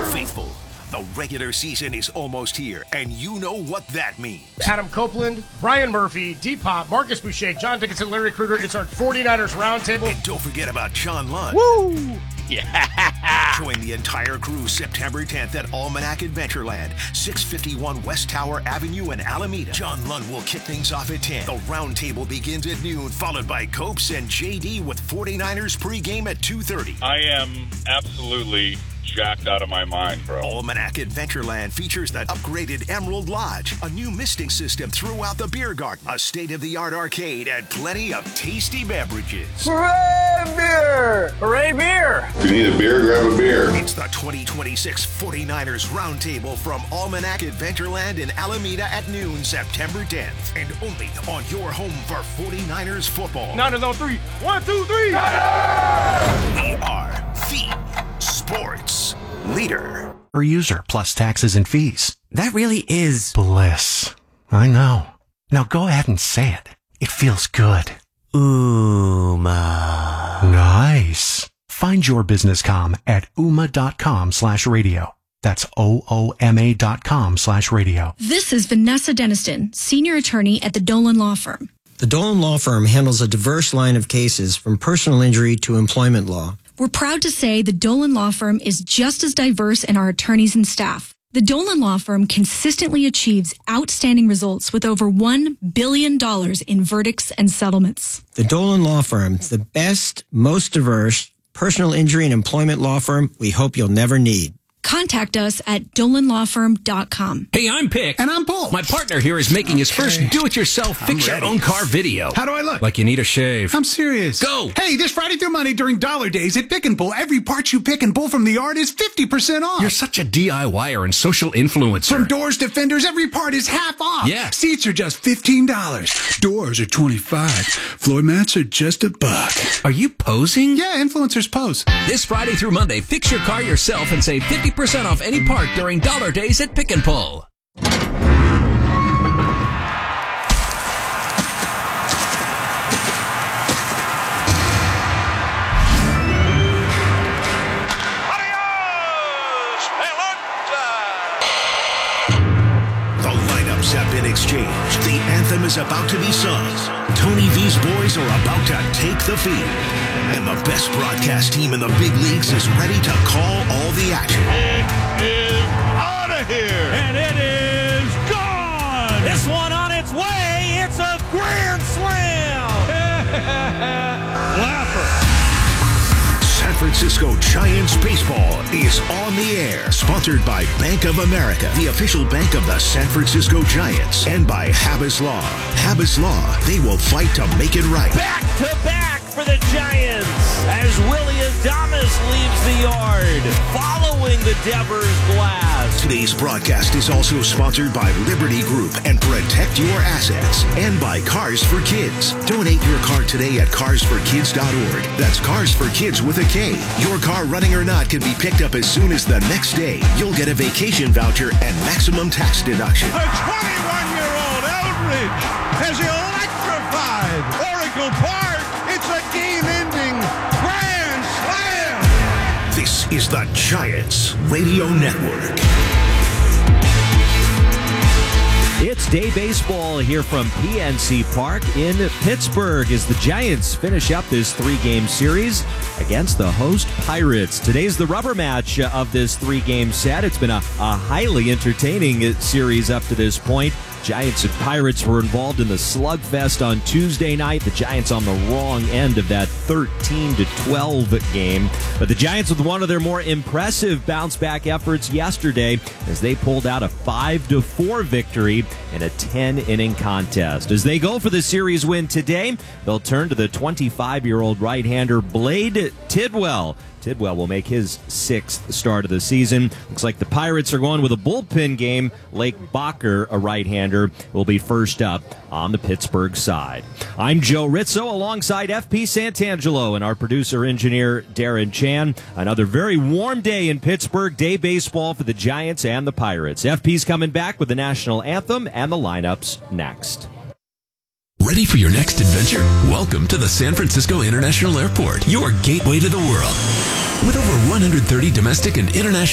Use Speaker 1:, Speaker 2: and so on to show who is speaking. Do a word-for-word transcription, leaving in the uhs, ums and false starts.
Speaker 1: Faithful, the regular season is almost here, and you know what that means.
Speaker 2: Adam Copeland, Brian Murphy, D-Pop, Marcus Boucher, John Dickinson, Larry Kruger. It's our 49ers Roundtable.
Speaker 1: And don't forget about John Lund.
Speaker 2: Woo!
Speaker 1: Yeah! Join the entire crew September tenth at Almanac Adventureland, six fifty-one West Tower Avenue in Alameda. John Lund will kick things off at ten. The Roundtable begins at noon, followed by Copes and J D with 49ers pregame at two thirty.
Speaker 3: I am absolutely jacked out of my mind, bro.
Speaker 1: Almanac Adventureland features the upgraded Emerald Lodge, a new misting system throughout the beer garden, a state-of-the-art arcade, and plenty of tasty beverages.
Speaker 4: Hooray, beer! Hooray, beer!
Speaker 3: If you need a beer, grab a beer.
Speaker 1: It's the twenty twenty-six 49ers Roundtable from Almanac Adventureland in Alameda at noon, September tenth. And only on your home for 49ers football.
Speaker 2: Niners on three. One, two, three.
Speaker 1: We are the sports leader.
Speaker 5: Per user plus taxes and fees.
Speaker 6: That really is
Speaker 5: Bliss. I know. Now go ahead and say it. It feels good.
Speaker 6: Ooma.
Speaker 5: Nice. Find your business comm at ooma.com slash radio. That's O-O-M-A dot com slash radio.
Speaker 7: This is Vanessa Deniston, senior attorney at the Dolan Law Firm.
Speaker 8: The Dolan Law Firm handles a diverse line of cases from personal injury to employment law.
Speaker 7: We're proud to say the Dolan Law Firm is just as diverse in our attorneys and staff. The Dolan Law Firm consistently achieves outstanding results with over one billion dollars in verdicts and settlements.
Speaker 8: The Dolan Law Firm, the best, most diverse personal injury and employment law firm we hope you'll never need.
Speaker 7: Contact us at dolan law firm dot com.
Speaker 9: Hey, I'm Pick.
Speaker 10: And I'm Paul.
Speaker 9: My partner here is making his first do-it-yourself fix-your-own-car video.
Speaker 10: How do I look?
Speaker 9: Like you need a shave.
Speaker 10: I'm serious.
Speaker 9: Go!
Speaker 10: Hey, this Friday through Monday during Dollar Days at Pick and Pull, every part you pick and pull from the yard is fifty percent off.
Speaker 9: You're such a DIYer and social influencer.
Speaker 10: From doors to fenders, every part is half off.
Speaker 9: Yeah.
Speaker 10: Seats are just fifteen dollars. Doors are twenty-five dollars. Floor mats are just a buck.
Speaker 9: Are you posing?
Speaker 10: Yeah, influencers pose.
Speaker 9: This Friday through Monday, fix your car yourself and save fifty percent off any part during Dollar Days at Pick and Pull.
Speaker 1: The lineups have been exchanged. The anthem is about to be sung. Tony V's boys are about to take the field. And the best broadcast team in the big leagues is ready to call all the action.
Speaker 11: It is out of here.
Speaker 12: And it is gone. This one on its way. It's a grand slam.
Speaker 11: Flapper.
Speaker 1: San Francisco Giants baseball is on the air. Sponsored by Bank of America, the official bank of the San Francisco Giants. And by Habas Law. Habas Law, they will fight to make it right.
Speaker 12: Back to back for the Giants as Willie Adames leaves the yard following the Devers blast.
Speaker 1: Today's broadcast is also sponsored by Liberty Group and Protect Your Assets, and by Cars for Kids. Donate your car today at cars for kids dot org. That's Cars for Kids with a K. Your car, running or not, can be picked up as soon as the next day. You'll get a vacation voucher and maximum tax deduction.
Speaker 11: A twenty-one-year-old Eldridge has electrified Oracle Park. It's a game-ending grand slam.
Speaker 1: This is the Giants Radio Network.
Speaker 13: It's day baseball here from P N C Park in Pittsburgh as the Giants finish up this three-game series against the host Pirates. Today's the rubber match of this three-game set. It's been a, a highly entertaining series up to this point. Giants and Pirates were involved in the slugfest on Tuesday night. The Giants on the wrong end of that thirteen to twelve game. But the Giants with one of their more impressive bounce-back efforts yesterday as they pulled out a five to four victory in a ten-inning contest. As they go for the series win today, they'll turn to the twenty-five-year-old right-hander Blade Tidwell. Tidwell will make his sixth start of the season. Looks like the Pirates are going with a bullpen game. Lake Bacher, a right-hander, will be first up on the Pittsburgh side. I'm Joe Rizzo alongside F P Santangelo and our producer-engineer Darren Chan. Another very warm day in Pittsburgh. Day baseball for the Giants and the Pirates. F P's coming back with the national anthem and the lineups next.
Speaker 14: Ready for your next adventure? Welcome to the San Francisco International Airport, your gateway to the world. With over one hundred thirty domestic and international